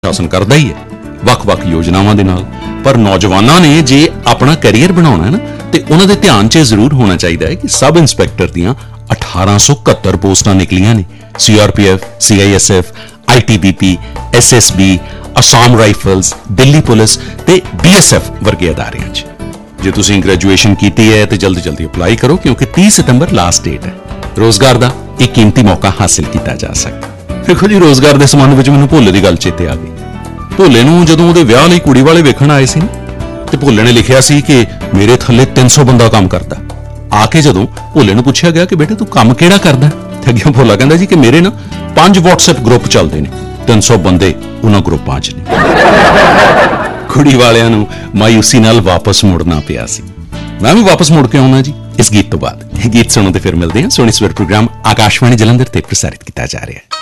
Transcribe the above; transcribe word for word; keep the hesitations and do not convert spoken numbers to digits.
शासन करता ही है ਵੱਖ-ਵੱਖ योजनावां दे नाल। पर नौजवानों ने जे अपना कैरियर बनाना है ना तो उन्होंने ध्यान च जरूर होना चाहिए है कि सब इंस्पैक्टर दियां अठारह सौ इकहत्तर पोस्टां निकलियां ने। C R P F, C I S F, I T B P, S S B, Assam rifles, Delhi police ते बी एस एफ वर्गे अदारियां च। जे तुसीं ग्रेजुएशन कीती है तो जल्दी जल्दी अप्लाई करो क्योंकि तीस सितंबर लास्ट डेट है। रोजगार का एक कीमती मौका हासिल किया जा सकता। देखो जी, रोजगार के संबंध में मैनूं भोले की गल चेते आ गई। भोले नूं जदों ਉਹਦੇ ਵਿਆਹ ਲਈ ਕੁੜੀ ਵਾਲੇ ਵੇਖਣ ਆਏ ਸੀ ਤੇ ਭੋਲੇ ਨੇ ਲਿਖਿਆ ਸੀ ਕਿ ਮੇਰੇ ਥੱਲੇ ਤਿੰਨ ਸੌ ਬੰਦਾ ਕੰਮ ਕਰਦਾ। ਆ ਕੇ ਜਦੋਂ ਭੋਲੇ ਨੂੰ ਪੁੱਛਿਆ ਗਿਆ ਕਿ ਬੇਟੇ ਤੂੰ ਕੰਮ ਕਿਹੜਾ ਕਰਦਾ ਤੇ ਅੱਗੇ ਭੋਲਾ ਕਹਿੰਦਾ ਜੀ ਕਿ ਮੇਰੇ ਨਾ ਪੰਜ WhatsApp ਗਰੁੱਪ ਚੱਲਦੇ ਨੇ, ਤਿੰਨ ਸੌ ਬੰਦੇ ਉਹਨਾਂ ਗਰੁੱਪਾਂ 'ਚ ਨੇ। ਕੁੜੀ ਵਾਲਿਆਂ ਨੂੰ ਮਾਯੂਸੀ ਨਾਲ ਵਾਪਸ ਮੁੜਨਾ ਪਿਆ ਸੀ। ਮੈਂ ਵੀ ਵਾਪਸ ਮੁੜ ਕੇ ਆਉਣਾ ਜੀ ਇਸ ਗੀਤ ਤੋਂ ਬਾਅਦ। ਇਹ ਗੀਤ ਸੁਣੋ ਤੇ ਫਿਰ ਮਿਲਦੇ ਹਾਂ। ਸੋਹਣੀ ਸਵੇਰ ਪ੍ਰੋਗਰਾਮ ਆਕਾਸ਼ਵਾਣੀ ਜਲੰਧਰ ਤੇ ਪ੍ਰਸਾਰਿਤ ਕੀਤਾ ਜਾ ਰਿਹਾ ਹੈ।